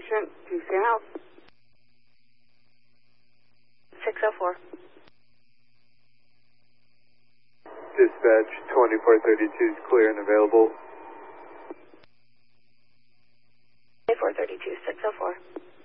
patient to St. House. 604. Dispatch 2432 is clear and available. 2432, 604.